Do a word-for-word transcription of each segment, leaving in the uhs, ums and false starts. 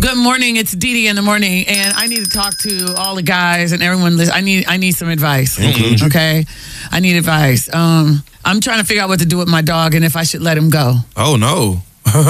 Good morning. It's Dee Dee in the morning, and I need to talk to all the guys and everyone. Listen, I need I need some advice. Mm-hmm. Okay, I need advice. Um, I'm trying to figure out what to do with my dog and if I should let him go. Oh no.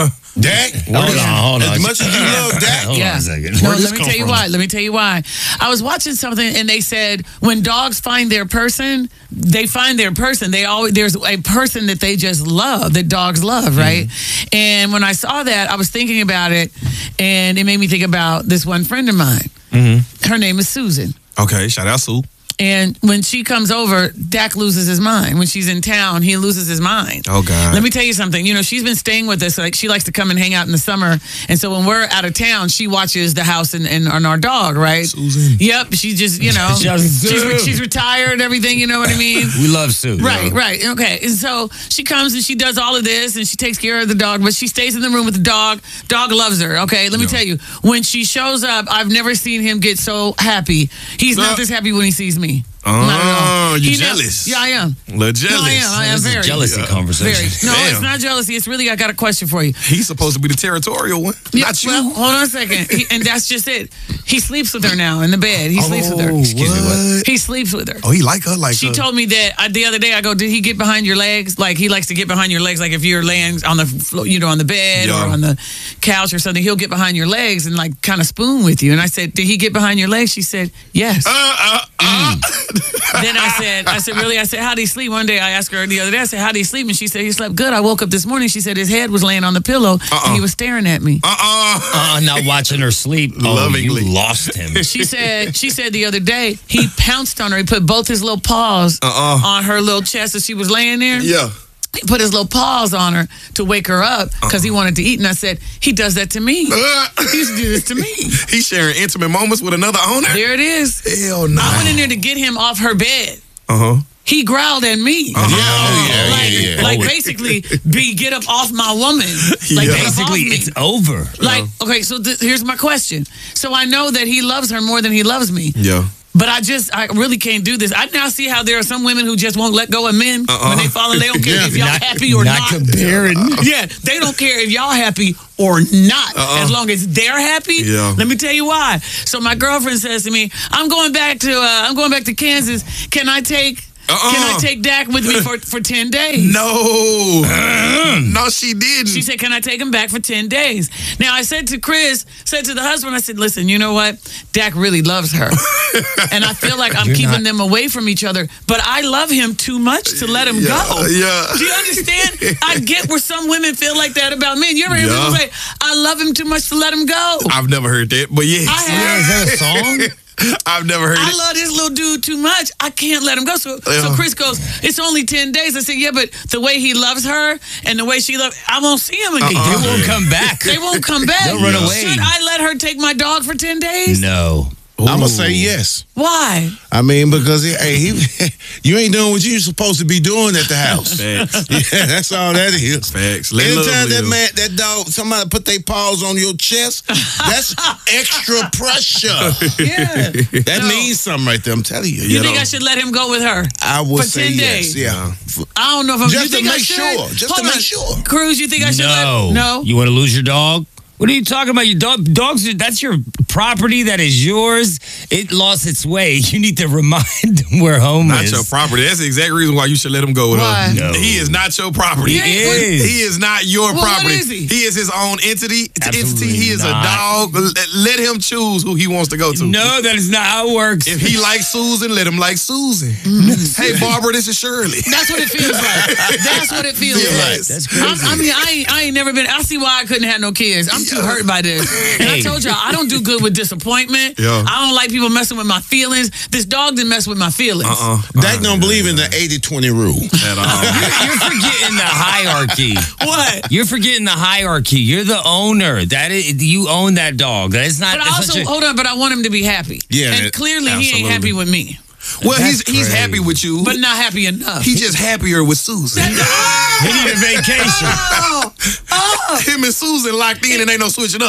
Dak? Hold on, hold on. As much as you love Dak. Hold yeah. on a second. No, Where let this me come tell you from? why. Let me tell you why. I was watching something and they said when dogs find their person, they find their person. They always there's a person that they just love, that dogs love, right? Mm-hmm. And when I saw that, I was thinking about it, and it made me think about this one friend of mine. Mm-hmm. Her name is Susan. Okay, shout out Sue. And when she comes over, Dak loses his mind. When she's in town, he loses his mind. Oh, God. Let me tell you something. You know, she's been staying with us. Like, she likes to come and hang out in the summer. And so when we're out of town, she watches the house and, and, and our dog, right? Susan. Yep. She just, you know, she's, re- she's retired and everything. You know what I mean? We love Sue. Right, right. Okay. And so she comes and she does all of this and she takes care of the dog, but she stays in the room with the dog. Dog loves her. Okay. Let me Yeah. tell you, when she shows up, I've never seen him get so happy. He's Uh, not this happy when he sees me. Oh, Not at all. you He never- jealous? Yeah, I am. Little jealous. No, I am. I am This is a very. jealousy Yeah. conversation. Very. No, Damn. it's not jealousy. It's really, I got a question for you. He's supposed to be the territorial one, Yeah, not you. well, hold on a second. He, and that's just it. He sleeps with her now in the bed. He sleeps with her. Excuse me, what? He sleeps with her. Oh, he like her like She her. told me that uh, the other day. I go, did he get behind your legs? Like he likes to get behind your legs. Like if you're laying on the, flo- you know, on the bed Yeah. or on the couch or something, he'll get behind your legs and like kind of spoon with you. And I said, did he get behind your legs? She said, yes. Uh, uh, uh. Then I said, I said, really? I said, how did he sleep? One day I asked her the other day, I said, how did he sleep? And she said, he slept good. I woke up this morning. She said his head was laying on the pillow Uh-uh. and he was staring at me. Uh-uh. Uh, not watching her sleep. Oh, Lovingly. you lost him. She said, she said the other day, he pounced on her. He put both his little paws Uh-uh. on her little chest as she was laying there. Yeah. He put his little paws on her to wake her up because he wanted to eat. And I said, he does that to me. Uh, He used to do this to me. He's sharing intimate moments with another owner? There it is. Hell no. I went in there to get him off her bed. Uh-huh. He growled at me. Uh-huh. yeah, like, yeah, yeah. like Oh, it- basically, be get up off my woman. Like Yeah. get up off Basically, me. it's over. Like, okay, so th- here's my question. So I know that he loves her more than he loves me. Yeah. But I just, I really can't do this. I now see how there are some women who just won't let go of men Uh-uh. when they fall in. They don't care Yeah. if y'all Not- happy or not not. comparing. Yeah, they don't care if y'all happy or not. Uh-uh. As long as they're happy. Yeah. Let me tell you why. So my girlfriend says to me, "I'm going back to, uh, I'm going back to Kansas. Can I take, Uh-uh. can I take Dak with me for for ten days?" No. No, she didn't. She said, "Can I take him back for ten days?" Now, I said to Chris, said to the husband, I said, "Listen, you know what? Dak really loves her. And I feel like I'm You're keeping not- them away from each other, but I love him too much to let him yeah, go." Yeah. Do you understand? I get where some women feel like that about men. You ever hear Yeah. people say, "I love him too much to let him go"? I've never heard that, but yes. I have. Yeah, is that a song? I've never heard I it. love this little dude too much. I can't let him go. So, so Yeah. Chris goes, "It's only ten days." I said, "Yeah, but the way he loves her and the way she loves, I won't see him again. Uh-uh. They won't come back. They won't come back. They'll run away. Should I let her take my dog for ten days? No. I'm going to say yes. Why? I mean, because he, hey, he, you ain't doing what you're supposed to be doing at the house. Facts. Yeah, that's all that is. Facts. Let Anytime love that live. man, that dog, somebody put their paws on your chest, that's extra pressure. Yeah. That No. means something right there. I'm telling you. You you think know. I should let him go with her? I would for say ten yes. days? Yeah. I don't know if I'm. Just you to think I make should? sure. Just to Hold make on. sure. Cruz, you think I should No. let? No. You want to lose your dog? What are you talking about? Your dog, dogs, are- that's your property. That is yours. It lost its way. You need to remind them where home Not is. your property. That's the exact reason why you should let him go with Why? her. No. He is not your property. He is. He is not your Well, what property. is he? He is his own entity. Absolutely entity. He is not. a dog. L- Let him choose who he wants to go to. No, that is not how it works. If he likes Susan, let him like Susan. Hey, Barbara, this is Shirley. That's what it feels like. That's what it feels Yes. like. That's I'm, crazy. I mean, I ain't, I ain't never been. I see why I couldn't have no kids. I'm too hurt by this. And I Hey. told y'all I don't do good with disappointment. Yeah. I don't like people messing with my feelings. This dog didn't mess with my feelings. Uh-uh. Dak don't believe in the eighty twenty rule. At all. You're forgetting the hierarchy. What? You're forgetting the hierarchy. You're the owner. That is, you own that dog. That is not. But I it's also such a- hold on. But I want him to be happy. Yeah, And that- clearly he ain't absolutely. happy with me. Well, he's That's he's crazy. happy with you, But not happy enough. he's just happier with Susan. he need a vacation. Oh, oh. Him and Susan locked in and ain't no switching up.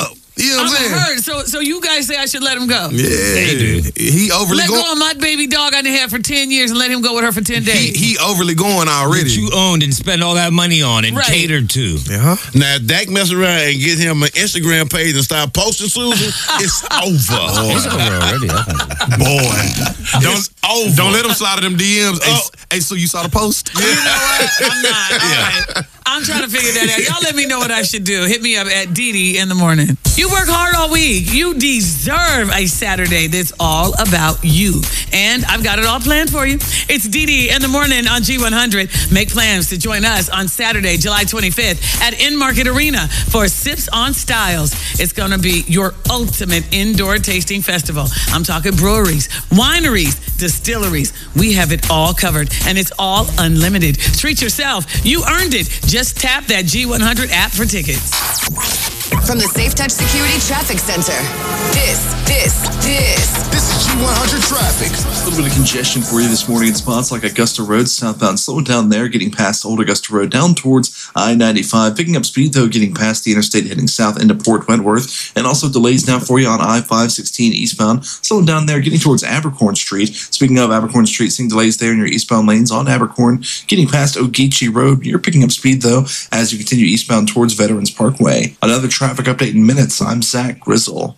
You know what I'm I'm saying? hurt. So, so you guys say I should let him go? Yeah, he overly Let going. go of my baby dog I done had for ten years and let him go with her for ten He, days. he overly going already. That you owned and spent all that money on and Right. catered to. Yeah. Now, if Dak mess around and get him an Instagram page and start posting Susan, it's over. already. Boy, don't It's over. don't let him slide in them D Ms. Hey, Oh. s- hey, so you saw the post? You know what? I'm not. All right. I'm trying to figure that out. Y'all let me know what I should do. Hit me up at Dee Dee in the morning. You work hard all week. You deserve a Saturday that's all about you. And I've got it all planned for you. It's Dee Dee in the morning on G one hundred. Make plans to join us on Saturday, July twenty-fifth at In Market Arena for Sips on Styles. It's going to be your ultimate indoor tasting festival. I'm talking breweries, wineries, distilleries. We have it all covered, and it's all unlimited. Treat yourself. You earned it. Just tap that G one hundred app for tickets. From the Safe Touch Security Traffic Center. This, this, this. This is G one hundred traffic. A little bit of congestion for you this morning in spots like Augusta Road southbound. Slowing down there, getting past Old Augusta Road down towards I ninety-five. Picking up speed, though, getting past the interstate heading south into Port Wentworth. And also delays now for you on I five sixteen eastbound. Slowing down there, getting towards Abercorn Street. Speaking of Abercorn Street, seeing delays there in your eastbound lanes on Abercorn. Getting past Ogeechee Road. You're picking up speed, though, as you continue eastbound towards Veterans Parkway. Another traffic update in minutes. I'm Zach Grizzle.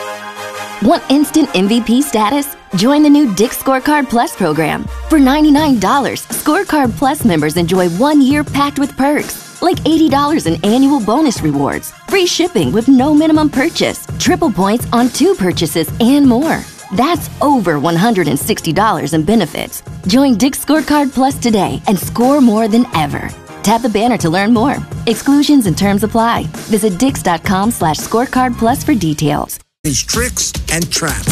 Want instant M V P status? Join the new Dick's Scorecard Plus program. For ninety-nine dollars, Scorecard Plus members enjoy one year packed with perks, like eighty dollars in annual bonus rewards, free shipping with no minimum purchase, triple points on two purchases, and more. That's over one hundred sixty dollars in benefits. Join Dick's Scorecard Plus today and score more than ever. Tap the banner to learn more. Exclusions and terms apply. Visit dix.com slash scorecard plus for details. These tricks and traps.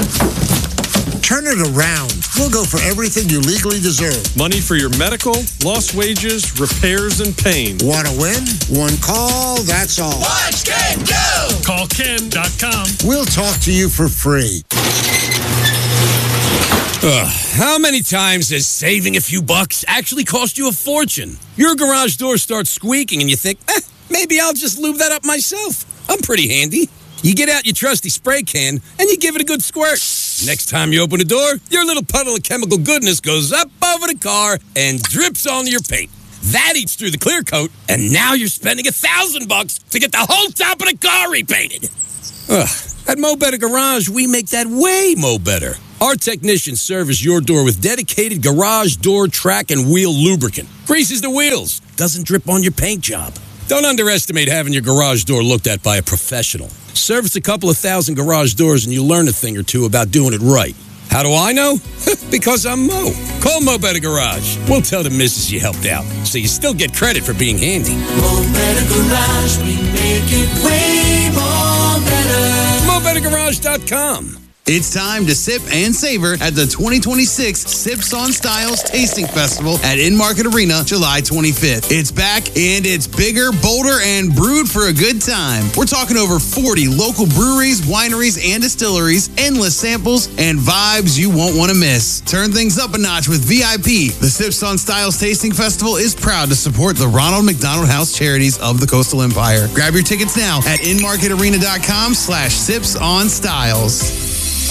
Turn it around. We'll go for everything you legally deserve. Money for your medical, lost wages, repairs, and pain. Want to win? One call, that's all. Watch Ken go! Call Ken dot com. We'll talk to you for free. Ugh, how many times has saving a few bucks actually cost you a fortune? Your garage door starts squeaking and you think, eh, maybe I'll just lube that up myself. I'm pretty handy. You get out your trusty spray can and you give it a good squirt. Next time you open the door, your little puddle of chemical goodness goes up over the car and drips onto your paint. That eats through the clear coat, and now you're spending a thousand bucks to get the whole top of the car repainted. Ugh, at Mo Better Garage, we make that way mo better. Our technicians service your door with dedicated garage door track and wheel lubricant. Greases the wheels, doesn't drip on your paint job. Don't underestimate having your garage door looked at by a professional. Service a couple of thousand garage doors and you'll learn a thing or two about doing it right. How do I know? Because I'm Mo. Call Mo Better Garage. We'll tell the missus you helped out, so you still get credit for being handy. Mo Better Garage, we make it way more better. Mo Better Garage dot com. It's time to sip and savor at the twenty twenty-six Sips on Styles Tasting Festival at In Market Arena, July twenty-fifth. It's back, and it's bigger, bolder, and brewed for a good time. We're talking over forty local breweries, wineries, and distilleries, endless samples, and vibes you won't want to miss. Turn things up a notch with V I P. The Sips on Styles Tasting Festival is proud to support the Ronald McDonald House Charities of the Coastal Empire. Grab your tickets now at inmarketarena.com slash sips on styles.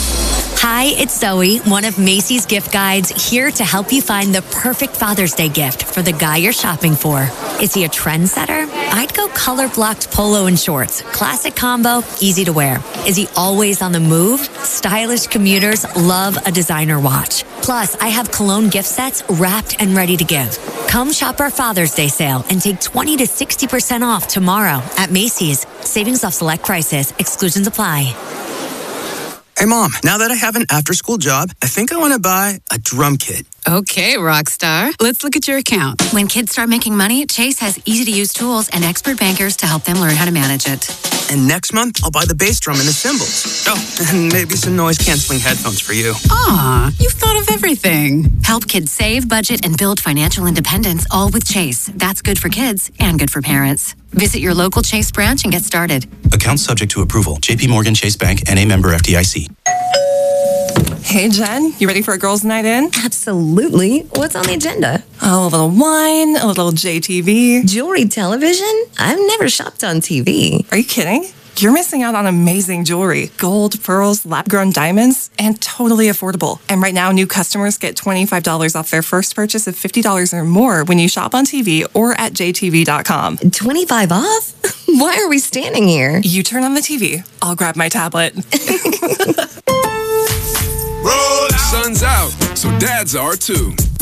Hi, it's Zoe, one of Macy's gift guides, here to help you find the perfect Father's Day gift for the guy you're shopping for. Is he a trendsetter? I'd go color-blocked polo and shorts. Classic combo, easy to wear. Is he always on the move? Stylish commuters love a designer watch. Plus, I have cologne gift sets wrapped and ready to give. Come shop our Father's Day sale and take twenty to sixty percent off tomorrow at Macy's. Savings off select prices. Exclusions apply. Hey, Mom, now that I have an after-school job, I think I want to buy a drum kit. Okay, Rockstar. Let's look at your account. When kids start making money, Chase has easy-to-use tools and expert bankers to help them learn how to manage it. And next month, I'll buy the bass drum and the cymbals. Oh, and maybe some noise-canceling headphones for you. Aw, you've thought of everything. Help kids save, budget, and build financial independence, all with Chase. That's good for kids and good for parents. Visit your local Chase branch and get started. Account subject to approval. J P Morgan Chase Bank, N A member F D I C. Hey, Jen, you ready for a girls' night in? Absolutely. What's on the agenda? Oh, a little wine, a little J T V. Jewelry television? I've never shopped on T V. Are you kidding? you're missing out on amazing jewelry. Gold, pearls, lab-grown diamonds, and totally affordable. And right now, new customers get twenty-five dollars off their first purchase of fifty dollars or more when you shop on T V or at j t v dot com. twenty-five off? Why are we standing here? You turn on the T V. I'll grab my tablet. Roll out. Sun's out, so dads are too.